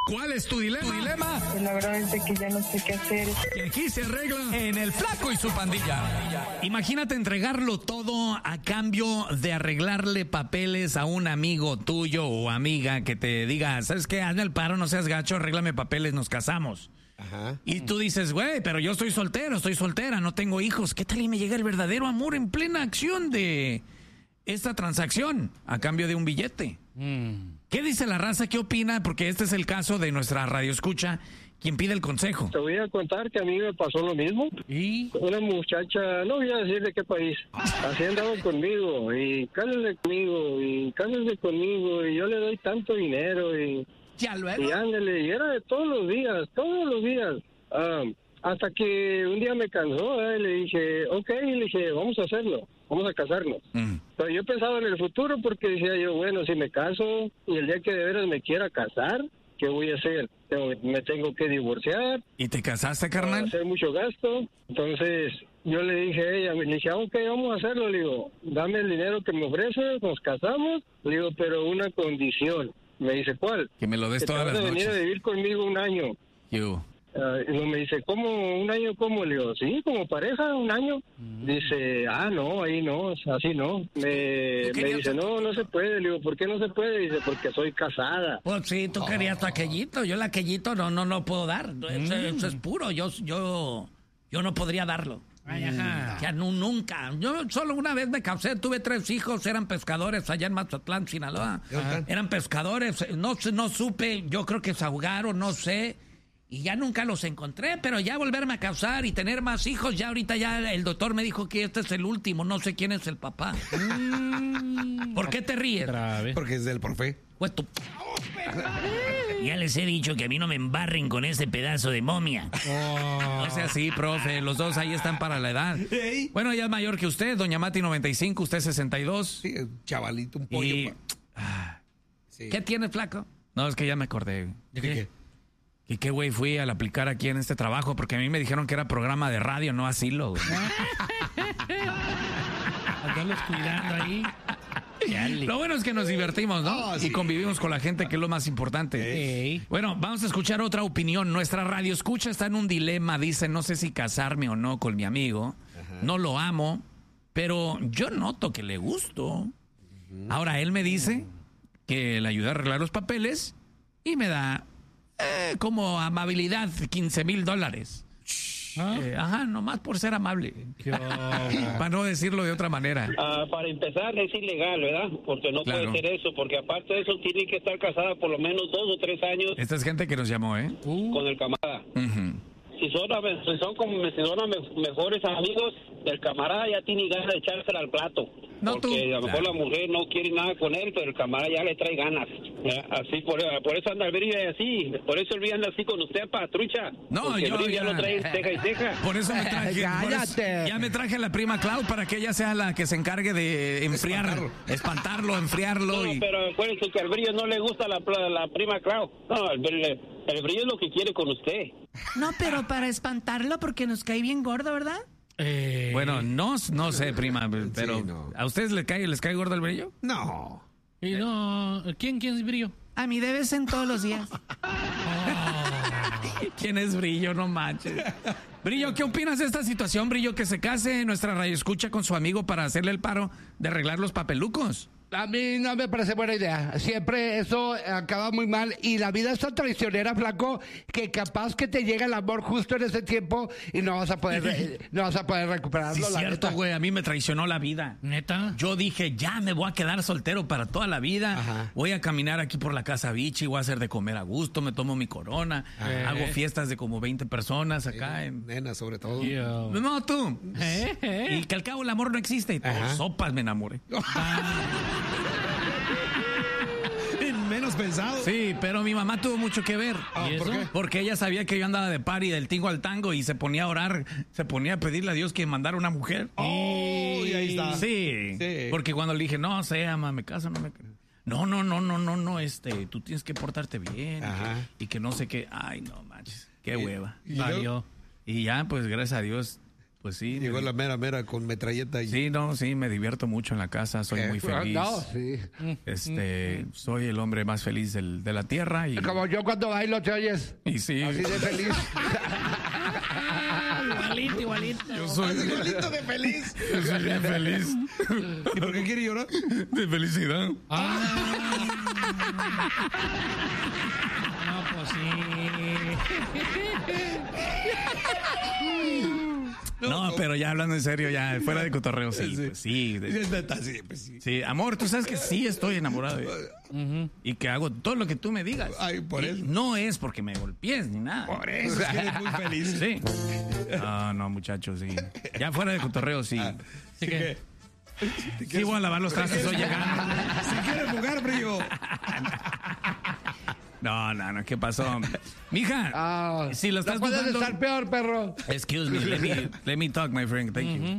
¿Cuál es tu dilema? Pues la verdad es de que ya no sé qué hacer. Que aquí se arregla en El Flaco y su pandilla. Imagínate entregarlo todo a cambio de arreglarle papeles a un amigo tuyo o amiga que te diga, ¿sabes qué? Hazme el paro, no seas gacho, arréglame papeles, nos casamos. Ajá. Y tú dices, güey, pero yo estoy soltera, no tengo hijos. ¿Qué tal y me llega el verdadero amor en plena acción de esta transacción a cambio de un billete? ¿Qué dice la raza? ¿Qué opina? Porque este es el caso de nuestra radioescucha, quien pide el consejo. Te voy a contar que a mí me pasó lo mismo. ¿Y? Una muchacha, no voy a decir de qué país, así andaba conmigo, y cásese conmigo, y yo le doy tanto dinero, y ándale, y era de todos los días. Hasta que un día me cansó, le dije, vamos a hacerlo, vamos a casarnos. Pero yo pensaba en el futuro porque decía yo, bueno, si me caso y el día que de veras me quiera casar, ¿qué voy a hacer? Me tengo que divorciar. ¿Y te casaste, carnal? Hacer mucho gasto. Entonces yo le dije a ella, ok, vamos a hacerlo. Le digo, dame el dinero que me ofreces, nos casamos. Le digo, pero una condición. Me dice, ¿cuál? Que me lo des que todas te las vas a venir noches. a vivir conmigo un año. Y me dice, ¿cómo un año? ¿Cómo? Le digo, sí, como pareja, un año. Dice, no, ahí no, así no. Me dice, no se puede. Le digo, ¿por qué no se puede? Dice, porque soy casada. Pues sí, tú querías tu aquellito, yo el aquellito no puedo dar. Eso es puro, yo no podría darlo. Ajá. Ya nunca. Yo solo una vez me casé, tuve 3 hijos, eran pescadores allá en Mazatlán, Sinaloa. Eran pescadores, no supe, yo creo que se ahogaron, no sé. Y ya nunca los encontré, pero ya volverme a casar y tener más hijos, ya ahorita ya el doctor me dijo que este es el último, no sé quién es el papá. ¿Por qué te ríes? Porque es del profe. Pues tú... Ya les he dicho que a mí no me embarren con ese pedazo de momia. O sea, sí, profe, los dos ahí están para la edad. Bueno, ella es mayor que usted, doña Mati 95, usted 62. Sí, chavalito, un pollo. Sí. ¿Qué tiene, flaco? No, es que ya me acordé. ¿De qué? ¿Y qué güey fui al aplicar aquí en este trabajo? Porque a mí me dijeron que era programa de radio, no asilo, güey. Andarlos cuidando ahí. Lo bueno es que nos divertimos, ¿no? Sí. Y convivimos con la gente, que es lo más importante. Bueno, vamos a escuchar otra opinión. Nuestra radio escucha está en un dilema. Dice, no sé si casarme o no con mi amigo. No lo amo, pero yo noto que le gusto. Ahora, él me dice que le ayuda a arreglar los papeles y me da... como amabilidad, $15,000. Nomás por ser amable. Para no decirlo de otra manera. Para empezar es ilegal, ¿verdad? Porque no Claro. puede ser eso, porque aparte de eso tiene que estar casada por lo menos 2 o 3 años Esta es gente que nos llamó, ¿eh? con el camarada. Si son mejores amigos, el camarada ya tiene ganas de echársela al plato. No, porque tú. a lo mejor la mujer no quiere nada con él, pero el camarada ya le trae ganas. Así por eso anda el brillo así. Por eso el brillo anda así con usted, patrucha. No, porque yo el brillo ya lo trae ceja y ceja. Por eso me traje. Ya me traje a la prima Clau para que ella sea la que se encargue de espantarlo, enfriarlo. No, pero acuérdense que al brillo no le gusta la prima Clau. No, el brillo es lo que quiere con usted. No, pero para espantarlo porque nos cae bien gordo, ¿verdad? Bueno, no sé, prima, pero Sí, no. ¿a ustedes les cae gordo el brillo? No. Y no, ¿quién es Brillo? A mí debes en todos los días. ¿Quién es Brillo? No manches. Brillo, ¿qué opinas de esta situación, Brillo? Que se case nuestra radioescucha con su amigo para hacerle el paro de arreglar los papelucos. A mí no me parece buena idea. Siempre eso acaba muy mal. Y la vida es tan traicionera, flaco, que capaz que te llega el amor justo en ese tiempo y no vas a poder recuperarlo. Sí, la cierto, neta. güey. A mí me traicionó la vida. ¿Neta? Yo dije, ya me voy a quedar soltero para toda la vida. Ajá. Voy a caminar aquí por la casa Vichy, voy a hacer de comer a gusto, me tomo mi corona, hago fiestas de como 20 personas acá. Nena, sobre todo. No, tú. Y que al cabo el amor no existe. Y por sopas me enamoré. Menos pensado. Sí, pero mi mamá tuvo mucho que ver. ¿Y por qué? Porque ella sabía que yo andaba de party del tingo al tango y se ponía a orar, se ponía a pedirle a Dios que mandara una mujer. Y ahí está. Sí, Sí. porque cuando le dije, no sé, ama, me caso, no me... No, tú tienes que portarte bien. Ajá. Y que no sé qué. Ay, no manches, qué hueva. Y luego- Y ya, pues, gracias a Dios, Pues sí. Llegó la mera con metralleta. Y... Sí, no, sí, me divierto mucho en la casa, soy muy feliz. No, sí. Soy el hombre más feliz de la tierra. Y... Como yo cuando bailo, ¿te oyes? Y sí. Así de feliz. Igualito. Yo soy igualito de feliz. Yo soy bien feliz. ¿Y por qué quiere llorar? De felicidad. No, pues sí. No, pero ya hablando en serio, ya fuera de cotorreo, sí. Pues sí, Es neta, sí, pues sí. sí, amor, tú sabes que sí estoy enamorado y que hago todo lo que tú me digas. Ay, por Y eso. No es porque me golpees ni nada. Por eso es que eres muy feliz. Sí. No, muchachos, sí. Ya fuera de cotorreo, sí. Así que... Sí, voy a lavar los trastes hoy llegando. Si quieres jugar, brillo. No, ¿qué pasó? Mija, si lo estás no puedes dudando... estar peor, perro. Excuse me, let me talk, my friend. Thank you.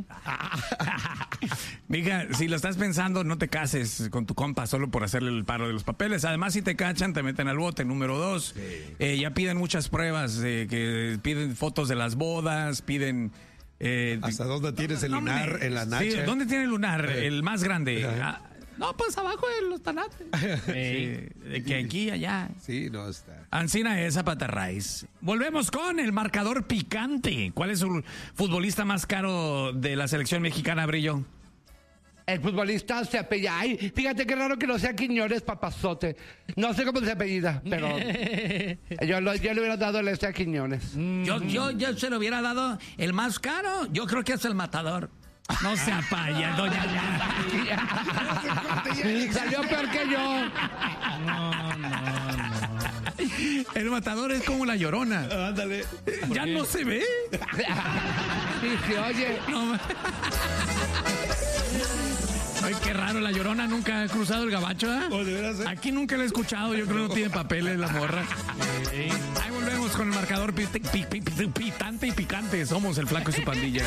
Mija, si lo estás pensando, no te cases con tu compa solo por hacerle el paro de los papeles. Además, si te cachan, te meten al bote. Número 2, ya piden muchas pruebas, que piden fotos de las bodas, piden... ¿Hasta dónde tienes el lunar en la nacha? Sí, ¿dónde tiene el lunar? El más grande. No, pues abajo de los tanates. De que aquí y allá. Sí, no está. Ancina es Zapatarraiz. Volvemos con el marcador picante. ¿Cuál es el futbolista más caro de la selección mexicana, Brillo? El futbolista se apellida. Ay, fíjate qué raro que no sea Quiñones Papazote. No sé cómo se apellida, pero yo le hubiera dado el a Quiñones. Yo se lo hubiera dado el más caro. Yo creo que es el Matador. No se apaya, doña. Salió peor que yo. No. El Matador es como la Llorona. Ándale. Ya no se ve. Sí, se oye. No. Ay, qué raro, la Llorona nunca ha cruzado el gabacho, ¿eh? Oh, ¿de veras, Aquí nunca la he escuchado, yo creo que no tiene papeles la morra. Ahí volvemos con el marcador pitante y picante. Somos el Flaco y su pandilla.